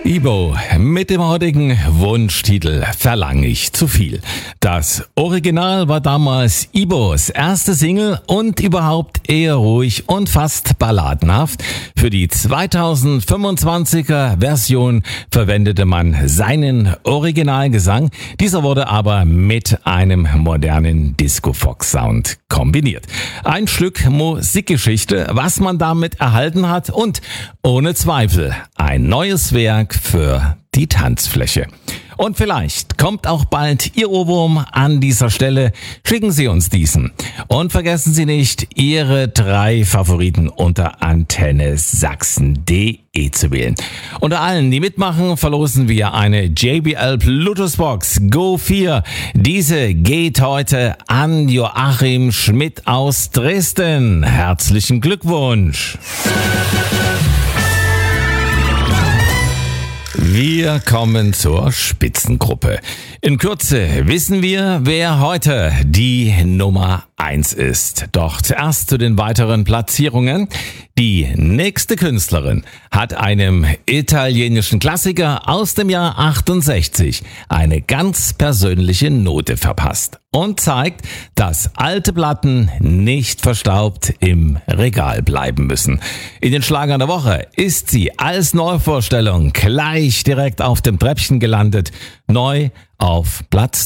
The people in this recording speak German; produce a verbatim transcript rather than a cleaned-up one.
Ibo mit dem heutigen Wunschtitel Verlang ich zu viel. Das Original war damals Ibos erste Single und überhaupt eher ruhig und fast balladenhaft. Für die zweitausendfünfundzwanziger Version verwendete man seinen Originalgesang. Dieser wurde aber mit einem modernen Disco-Fox-Sound kombiniert. Ein Stück Musikgeschichte, was man damit erhalten hat und ohne Zweifel ein neues Werk für die Tanzfläche. Und vielleicht kommt auch bald Ihr Ohrwurm an dieser Stelle. Schicken Sie uns diesen. Und vergessen Sie nicht, Ihre drei Favoriten unter antenne sachsen punkt de zu wählen. Unter allen, die mitmachen, verlosen wir eine J B L Bluetooth Box Go vier. Diese geht heute an Joachim Schmidt aus Dresden. Herzlichen Glückwunsch! Wir kommen zur Spitzengruppe. In Kürze wissen wir, wer heute die Nummer eins ist. Doch zuerst zu den weiteren Platzierungen. Die nächste Künstlerin hat einem italienischen Klassiker aus dem Jahr achtundsechzig eine ganz persönliche Note verpasst und zeigt, dass alte Platten nicht verstaubt im Regal bleiben müssen. In den Schlagern der Woche ist sie als Neuvorstellung gleich direkt auf dem Treppchen gelandet, neu auf Platz